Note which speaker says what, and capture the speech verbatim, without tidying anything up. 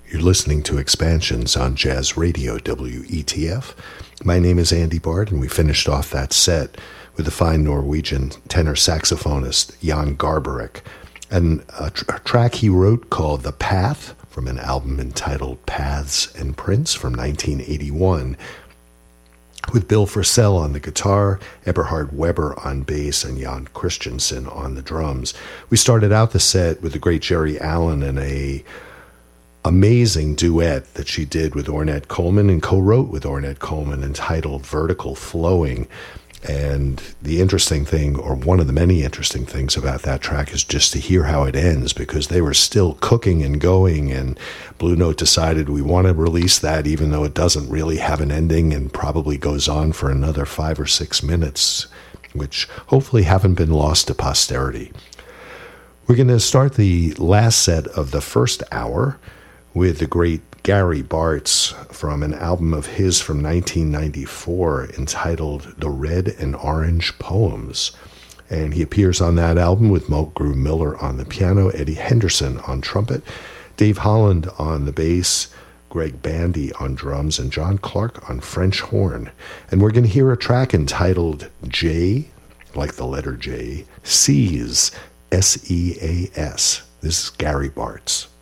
Speaker 1: You're listening to Expansions on Jazz Radio, W E T F. My name is Andy Bard, and we finished off that set with the fine Norwegian tenor saxophonist Jan Garbarek, and a, tr- a track he wrote called The Path from an album entitled Paths and Prints from nineteen eighty-one, with Bill Frisell on the guitar, Eberhard Weber on bass, and Jan Christensen on the drums. We started out the set with the great Jerry Allen and a amazing duet that she did with Ornette Coleman and co-wrote with Ornette Coleman entitled Vertical Flowing. And the interesting thing, or one of the many interesting things about that track, is just to hear how it ends, because they were still cooking and going, and Blue Note decided we want to release that even though it doesn't really have an ending and probably goes on for another five or six minutes, which hopefully haven't been lost to posterity. We're going to start the last set of the first hour with the great Gary Bartz from an album of his from nineteen ninety-four entitled The Red and Orange Poems. And he appears on that album with Mulgrew Miller on the piano, Eddie Henderson on trumpet, Dave Holland on the bass, Greg Bandy on drums, and John Clark on French horn. And we're going to hear a track entitled J, like the letter J, Seas, S E A S. This is Gary Bartz.